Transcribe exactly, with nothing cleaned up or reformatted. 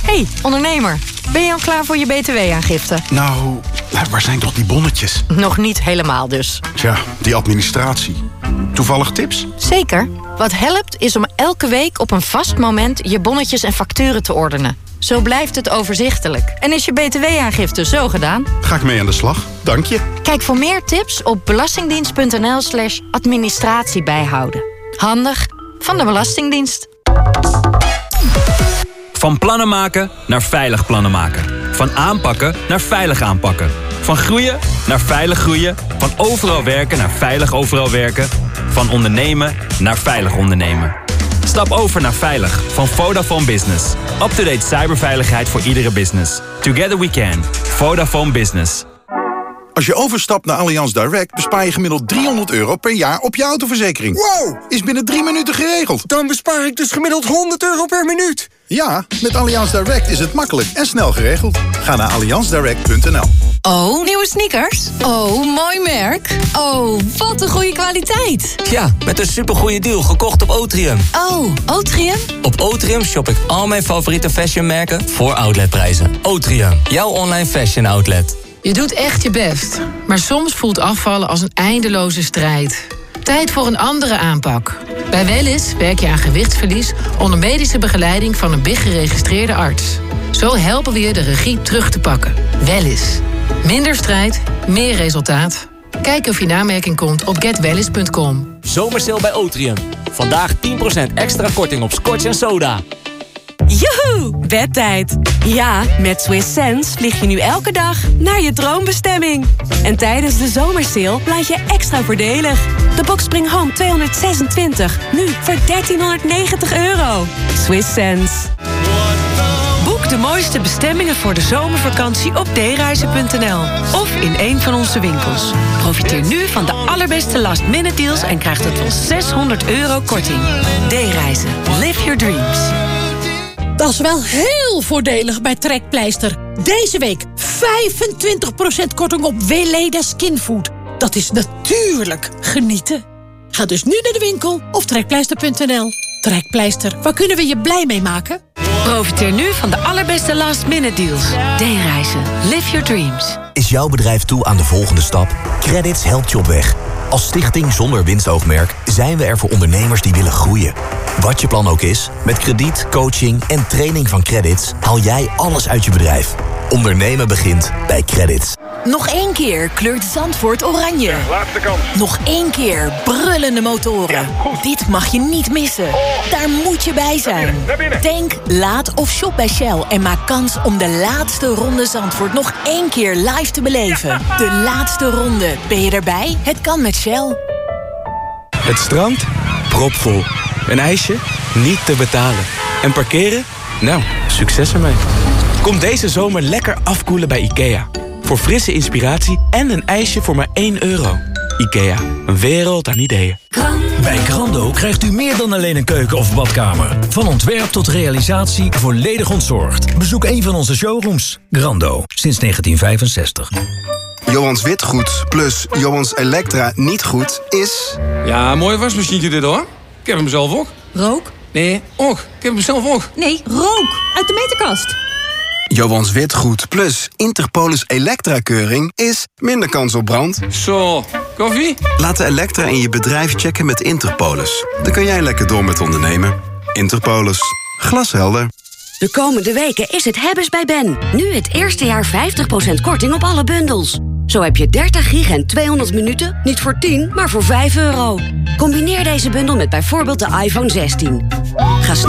Hey, ondernemer. Ben je al klaar voor je B T W-aangifte? Nou, waar zijn toch die bonnetjes? Nog niet helemaal dus. Tja, die administratie. Toevallig tips? Zeker. Wat helpt is om elke week op een vast moment je bonnetjes en facturen te ordenen. Zo blijft het overzichtelijk. En is je B T W-aangifte zo gedaan? Ga ik mee aan de slag. Dank je. Kijk voor meer tips op belastingdienst.nl slash administratie bijhouden. Handig van de Belastingdienst. Van plannen maken naar veilig plannen maken. Van aanpakken naar veilig aanpakken. Van groeien naar veilig groeien. Van overal werken naar veilig overal werken. Van ondernemen naar veilig ondernemen. Stap over naar veilig van Vodafone Business. Up-to-date cyberveiligheid voor iedere business. Together we can. Vodafone Business. Als je overstapt naar Allianz Direct bespaar je gemiddeld driehonderd euro per jaar op je autoverzekering. Wow! Is binnen drie minuten geregeld. Dan bespaar ik dus gemiddeld honderd euro per minuut. Ja, met Allianz Direct is het makkelijk en snel geregeld. Ga naar allianz direct punt n l. Oh, nieuwe sneakers? Oh, mooi merk. Oh, wat een goede kwaliteit. Ja, met een supergoeie deal gekocht op Otrium. Oh, Otrium? Op Otrium shop ik al mijn favoriete fashionmerken voor outletprijzen. Otrium, jouw online fashion outlet. Je doet echt je best, maar soms voelt afvallen als een eindeloze strijd. Tijd voor een andere aanpak. Bij Wellness werk je aan gewichtsverlies onder medische begeleiding van een B I G-geregistreerde arts. Zo helpen we je de regie terug te pakken. Wellness. Minder strijd, meer resultaat. Kijk of je in aanmerking komt op get wellness punt com. Zomersale bij Otrium. Vandaag tien procent extra korting op Scotch en soda. Joehoe, bedtijd. Ja, met Swiss Sense vlieg je nu elke dag naar je droombestemming. En tijdens de zomersale laat je extra voordelig. De Box Spring Home tweehonderdzesentwintig, nu voor dertienhonderdnegentig euro. Swiss Sense. Boek de mooiste bestemmingen voor de zomervakantie op d reizen punt n l of in een van onze winkels. Profiteer nu van de allerbeste last-minute deals en krijg tot wel zeshonderd euro korting. D-reizen. Live your dreams. Dat is wel heel voordelig bij Trekpleister. Deze week vijfentwintig procent korting op Weleda Skinfood. Dat is natuurlijk genieten. Ga dus nu naar de winkel of trekpleister punt n l. Trekpleister, waar kunnen we je blij mee maken? Profiteer nu van de allerbeste last-minute deals. D-reizen. Live your dreams. Is jouw bedrijf toe aan de volgende stap? Credits helpt je op weg. Als stichting zonder winstoogmerk zijn we er voor ondernemers die willen groeien. Wat je plan ook is, met krediet, coaching en training van Credits haal jij alles uit je bedrijf. Ondernemen begint bij Credits. Nog één keer kleurt Zandvoort oranje. Ja, laatste kans. Nog één keer brullende motoren. Ja, dit mag je niet missen. Oh. Daar moet je bij zijn. Naar binnen, naar binnen. Tank, laad of shop bij Shell en maak kans om de laatste ronde Zandvoort nog één keer live te beleven. Ja. De laatste ronde. Ben je erbij? Het kan met Shell. Het strand? Propvol. Een ijsje? Niet te betalen. En parkeren? Nou, succes ermee. Kom deze zomer lekker afkoelen bij IKEA. Voor frisse inspiratie en een ijsje voor maar één euro. IKEA, een wereld aan ideeën. Bij Grando krijgt u meer dan alleen een keuken of badkamer. Van ontwerp tot realisatie volledig ontzorgd. Bezoek een van onze showrooms. Grando, sinds negentien vijfenzestig. Johans Witgoed plus Johans Elektra niet goed is... Ja, mooi wasmachientje dit hoor. Ik heb hem zelf ook. Rook? Nee, ook. Ik heb hem zelf ook. Nee, rook. Uit de meterkast. Johans Witgoed plus Interpolis Elektra-keuring is minder kans op brand. Zo, koffie? Laat de Elektra in je bedrijf checken met Interpolis. Dan kun jij lekker door met ondernemen. Interpolis. Glashelder. De komende weken is het hebbes bij Ben. Nu het eerste jaar vijftig procent korting op alle bundels. Zo heb je dertig gig en tweehonderd minuten, niet voor tien, maar voor vijf euro. Combineer deze bundel met bijvoorbeeld de iPhone zestien. Ga snel